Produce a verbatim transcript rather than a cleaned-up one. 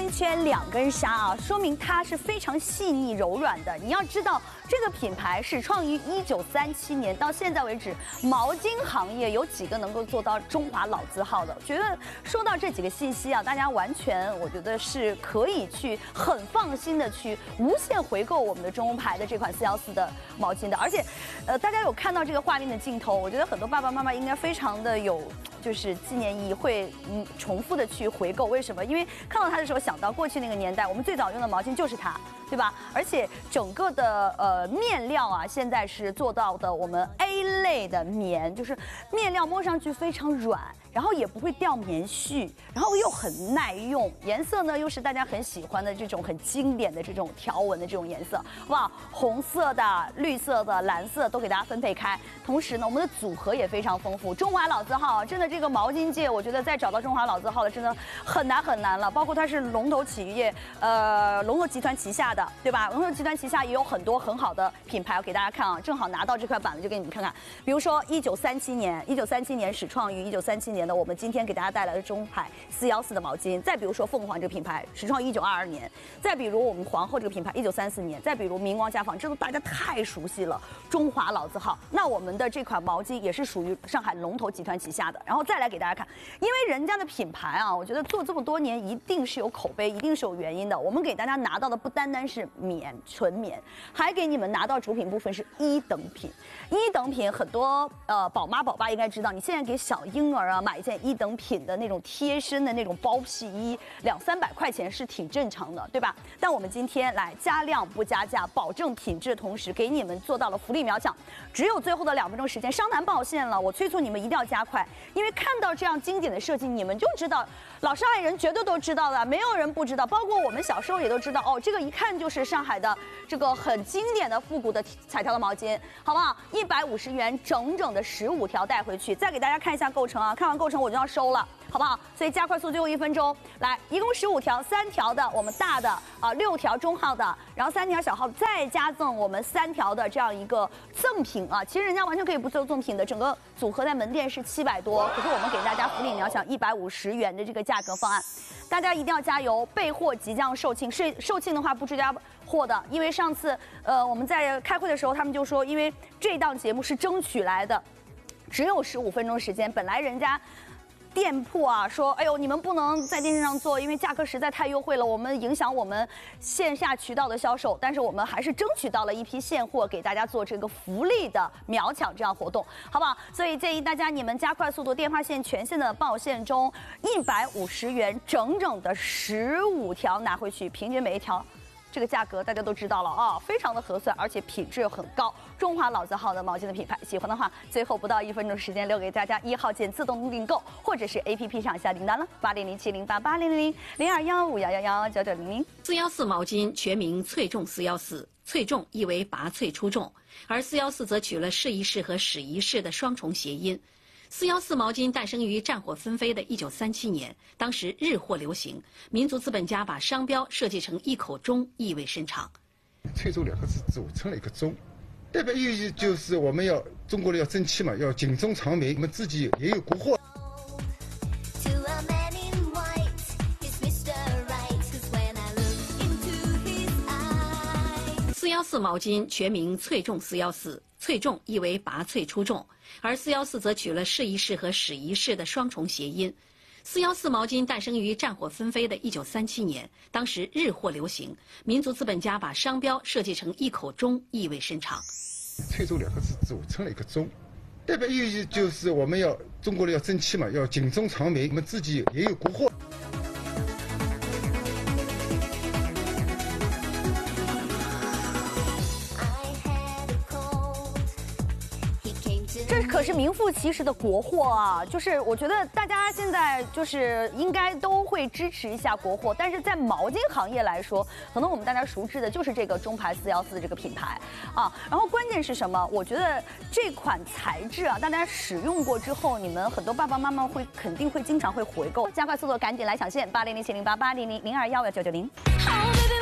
一圈两根纱啊，说明它是非常细腻柔软的。你要知道，这个品牌始创于一九三七年，到现在为止，毛巾行业有几个能够做到中华老字号的？觉得说到这几个信息啊，大家完全我觉得是可以去很放心的去无限回购我们的中牌的这款四一四的毛巾的。而且，呃，大家有看到这个画面的镜头，我觉得很多爸爸妈妈应该非常的有。就是纪念意义，会嗯重复的去回购，为什么？因为看到它的时候想到过去那个年代，我们最早用的毛巾就是它，对吧？而且整个的呃面料啊，现在是做到的我们 A 类的棉，就是面料摸上去非常软，然后也不会掉棉絮，然后又很耐用，颜色呢又是大家很喜欢的这种很经典的这种条纹的这种颜色，哇，红色的、绿色的、蓝色都给大家分配开。同时呢，我们的组合也非常丰富，中华老字号真的这个毛巾界，我觉得再找到中华老字号的真的很难很难了。包括它是龙头企业，呃，龙头集团旗下的，对吧？龙头集团旗下也有很多很好的品牌，我给大家看啊，正好拿到这块板子就给你们看看。比如说一九三七年，一九三七年始创于一九三七年的，我们今天给大家带来的中牌四一四的毛巾。再比如说凤凰这个品牌，始创于一九二二年。再比如我们皇后这个品牌，一九三四年。再比如明光家纺，这都大家太熟悉了，中华老字号。那我们的这款毛巾也是属于上海龙头集团旗下的。然后再来给大家看，因为人家的品牌啊，我觉得做这么多年一定是有口碑，一定是有原因的。我们给大家拿到的不单单是棉纯棉，还给你们拿到主品部分是一等品。一等品很多呃宝妈宝爸应该知道，你现在给小婴儿啊买一件一等品的那种贴身的那种包屁衣，两三百块钱是挺正常的，对吧？但我们今天来加量不加价，保证品质的同时，给你们做到了福利秒抢。只有最后的两分钟时间，商谈报线了，我催促你们一定要加快，因为看到这样经典的设计，你们就知道，老上海人绝对都知道的，没有人不知道，包括我们小时候也都知道哦，这个一看就是上海的这个很经典的复古的彩条的毛巾，好不好？一百五十元，整整的十五条带回去，再给大家看一下构成啊，看完构成我就要收了。好不好？所以加快速，最后一分钟，来，一共十五条，三条的我们大的啊，六条中号的，然后三条小号，再加赠我们三条的这样一个赠品啊。其实人家完全可以不做赠品的，整个组合在门店是七百多，可是我们给大家福利秒抢一百五十元的这个价格方案，大家一定要加油！备货即将售罄，售售罄的话不追加货的，因为上次呃我们在开会的时候，他们就说，因为这档节目是争取来的，只有十五分钟时间，本来人家。店铺啊，说，哎呦，你们不能在电视上做，因为价格实在太优惠了，我们影响我们线下渠道的销售。但是我们还是争取到了一批现货，给大家做这个福利的秒抢这样活动，好不好？所以建议大家你们加快速度，电话线全线的报线中，一百五十元整整的十五条拿回去，平均每一条。这个价格大家都知道了啊，非常的合算，而且品质很高，中华老字号的毛巾的品牌，喜欢的话，最后不到一分钟时间留给大家一号键自动订购，或者是 A P P 上下订单了，八零零七零八八零零零零二幺五幺幺幺九九零零。 四一四毛巾全名翠众四一四，翠众意为拔萃出众，而四一四则取了试一试和使一试的双重谐音。四一四毛巾诞生于战火纷飞的一九三七年，当时日货流行，民族资本家把商标设计成一口钟，意味深长。 翠州两个字组成了一个钟，代表意义就是我们要中国人要争气嘛，要警钟长鸣，我们自己也有国货。 四一四毛巾全名翠众四一四，翠众意为拔萃出众，而四一四则取了试一试和使一试的双重谐音。四一四毛巾诞生于战火纷飞的一九三七年，当时日货流行，民族资本家把商标设计成一口钟，意味深长。 翠州两个字组成了一个钟，代表意义就是我们要中国人要争气嘛，要警钟长鸣，我们自己也有国货。 这可是名副其实的国货啊！就是我觉得大家现在就是应该都会支持一下国货，但是在毛巾行业来说，可能我们大家熟知的就是这个中牌四一四这个品牌啊。然后关键是什么？我觉得这款材质啊，大家使用过之后，你们很多爸爸妈妈会肯定会经常会回购。加快速度，赶紧来抢线，八零零七零八八零零零二幺幺九九零。